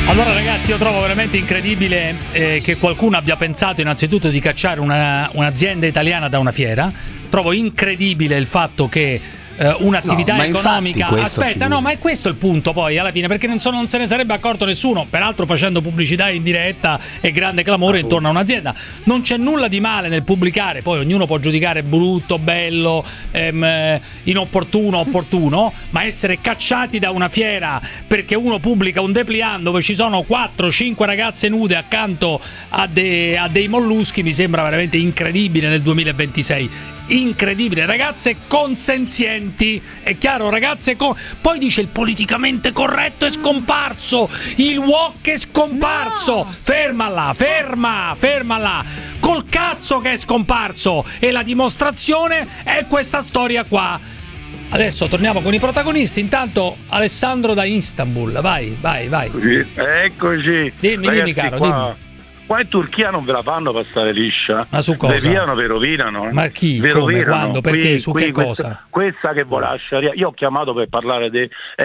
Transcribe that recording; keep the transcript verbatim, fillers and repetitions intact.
Allora ragazzi, io trovo veramente incredibile eh, che qualcuno abbia pensato innanzitutto di cacciare una, un'azienda italiana da una fiera. Trovo incredibile il fatto che eh, un'attività no, ma economica aspetta figura. no ma è questo il punto poi alla fine, perché non, so, non se ne sarebbe accorto nessuno, peraltro facendo pubblicità in diretta e grande clamore ah, intorno a un'azienda. Non c'è nulla di male nel pubblicare, poi ognuno può giudicare brutto, bello, ehm, inopportuno, opportuno, ma essere cacciati da una fiera perché uno pubblica un dépliant dove ci sono quattro cinque ragazze nude accanto a, de, a dei molluschi mi sembra veramente incredibile nel duemilaventisei. Incredibile, ragazze consenzienti, è chiaro, ragazze con... poi dice il politicamente corretto è scomparso, il woke è scomparso, no. fermala, ferma, fermala, col cazzo che è scomparso, e la dimostrazione è questa storia qua. Adesso torniamo con i protagonisti, intanto Alessandro da Istanbul, vai, vai, vai. Eccoci. Dimmi, ragazzi, dimmi caro, qua... dimmi. Qua in Turchia non ve la fanno passare liscia. Ma su cosa? Ve piano, ve rovinano. Eh. Ma chi? Ve Come? rovinano. Quando? Perché? Qui, su qui, che questa, cosa? Questa che vuole la Sharia. Io ho chiamato per parlare di